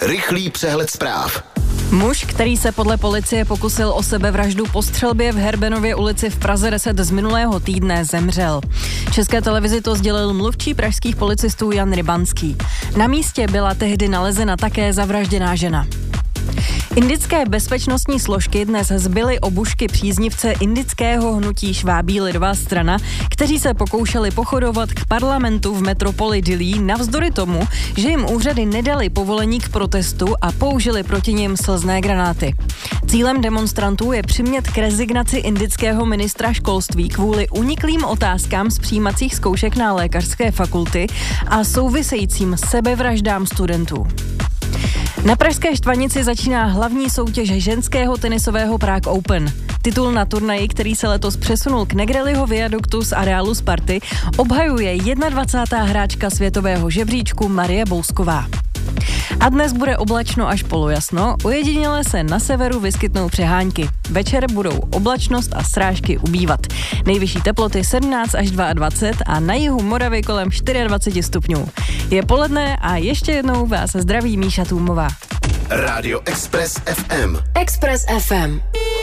Rychlý přehled zpráv. Muž, který se podle policie pokusil o sebevraždu po střelbě v Herbenově ulici v Praze 10 z minulého týdne, zemřel. České televizi to sdělil mluvčí pražských policistů Jan Rybanský. Na místě byla tehdy nalezena také zavražděná žena. Indické bezpečnostní složky dnes zbyly obušky příznivce indického hnutí Švábí lidová strana, kteří se pokoušeli pochodovat k parlamentu v metropoli Dillí navzdory tomu, že jim úřady nedali povolení k protestu a použili proti nim slzné granáty. Cílem demonstrantů je přimět k rezignaci indického ministra školství kvůli uniklým otázkám z přijímacích zkoušek na lékařské fakulty a souvisejícím sebevraždám studentů. Na pražské Štvanici začíná hlavní soutěž ženského tenisového Prague Open. Titul na turnaji, který se letos přesunul k Negrelliho viaduktu z areálu Sparty, obhajuje 21. hráčka světového žebříčku Marie Bousková. A dnes bude oblačno až polojasno, ojediněle se na severu vyskytnou přehánky. Večer budou oblačnost a srážky ubývat. Nejvyšší teploty 17 až 22 a na jihu Moravy kolem 24 stupňů. Je poledne a ještě jednou vás zdraví Míša Tůmová. Rádio Express FM. Express FM.